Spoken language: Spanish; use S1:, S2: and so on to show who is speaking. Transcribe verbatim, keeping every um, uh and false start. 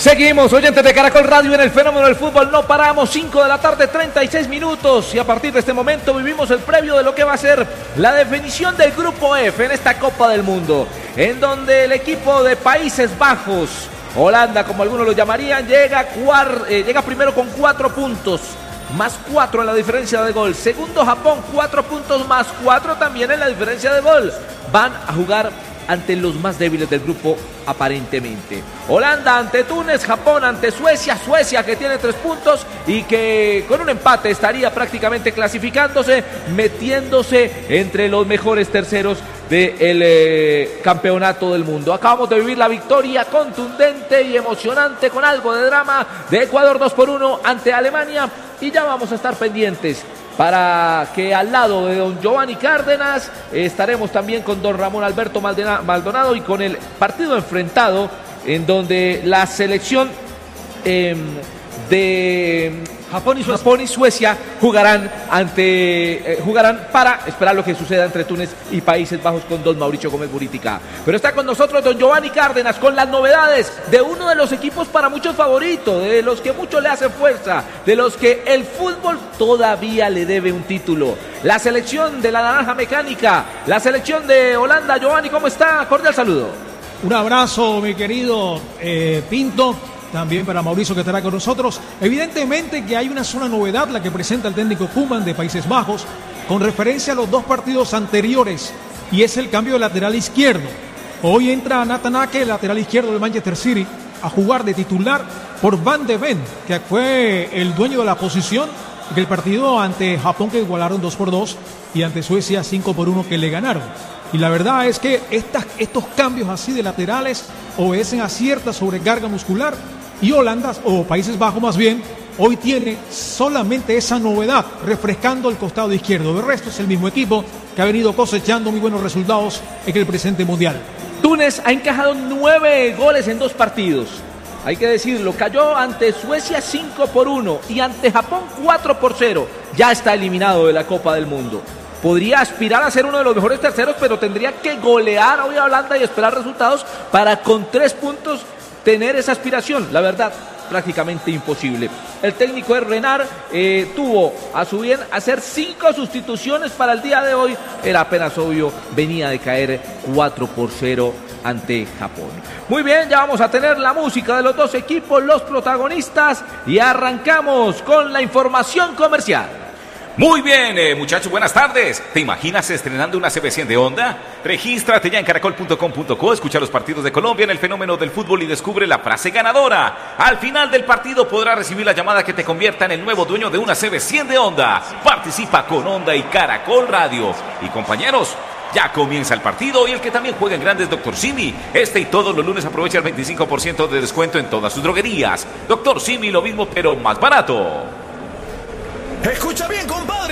S1: Seguimos, oyentes de Caracol Radio, en el fenómeno del fútbol. No paramos, cinco de la tarde, treinta y seis minutos. Y a partir de este momento vivimos el previo de lo que va a ser la definición del Grupo F en esta Copa del Mundo, en donde el equipo de Países Bajos, Holanda, como algunos lo llamarían, llega, cuar, eh, llega primero con cuatro puntos, más cuatro en la diferencia de gol. Segundo, Japón, cuatro puntos más cuatro también en la diferencia de gol. Van a jugar ante los más débiles del grupo, aparentemente. Holanda ante Túnez, Japón ante Suecia, Suecia que tiene tres puntos y que con un empate estaría prácticamente clasificándose, metiéndose entre los mejores terceros del eh, campeonato del mundo. Acabamos de vivir la victoria contundente y emocionante con algo de drama de Ecuador dos por uno ante Alemania, y ya vamos a estar pendientes para que al lado de don Giovanni Cárdenas eh, estaremos también con don Ramón Alberto Maldonado y con el partido enfrentado en donde la selección eh, de Japón y, Japón y Suecia jugarán ante eh, jugarán para esperar lo que suceda entre Túnez y Países Bajos con don Mauricio Gómez Buritica. Pero está con nosotros don Giovanni Cárdenas con las novedades de uno de los equipos para muchos favoritos, de los que muchos le hacen fuerza, de los que el fútbol todavía le debe un título. La selección de la Naranja Mecánica, la selección de Holanda. Giovanni, ¿cómo está? Cordial saludo.
S2: Un abrazo, mi querido eh, Pinto. También para Mauricio, que estará con nosotros. Evidentemente que hay una sola novedad, la que presenta el técnico Koeman de Países Bajos, con referencia a los dos partidos anteriores, y es el cambio de lateral izquierdo. Hoy entra Nathan Ake, el lateral izquierdo del Manchester City, a jugar de titular por Van de Ven, que fue el dueño de la posición en el partido ante Japón, que igualaron dos por dos, y ante Suecia cinco por uno, que le ganaron. Y la verdad es que estas, estos cambios así de laterales obedecen a cierta sobrecarga muscular, y Holanda, o Países Bajos más bien, hoy tiene solamente esa novedad, refrescando el costado izquierdo. De resto es el mismo equipo que ha venido cosechando muy buenos resultados en el presente mundial.
S1: Túnez ha encajado nueve goles en dos partidos, hay que decirlo. Cayó ante Suecia cinco por uno y ante Japón cuatro por cero. Ya está eliminado de la Copa del Mundo. Podría aspirar a ser uno de los mejores terceros, pero tendría que golear hoy a Holanda y esperar resultados para con tres puntos tener esa aspiración. La verdad, prácticamente imposible. El técnico de Renard eh, tuvo a su bien hacer cinco sustituciones para el día de hoy. Era apenas obvio, venía de caer cuatro por cero ante Japón. Muy bien, ya vamos a tener la música de los dos equipos, los protagonistas, y arrancamos con la información comercial.
S3: Muy bien, eh, muchachos, buenas tardes. ¿Te imaginas estrenando una C B cien de Honda? Regístrate ya en caracol punto com punto co, escucha los partidos de Colombia en el fenómeno del fútbol y descubre la frase ganadora. Al final del partido podrás recibir la llamada que te convierta en el nuevo dueño de una C B cien de Honda. Participa con Honda y Caracol Radio. Y compañeros, ya comienza el partido, y el que también juega en grande es Doctor Simi. Este y todos los lunes aprovecha el veinticinco por ciento de descuento en todas sus droguerías. Doctor Simi, lo mismo pero más barato.
S4: Escucha bien, compadre.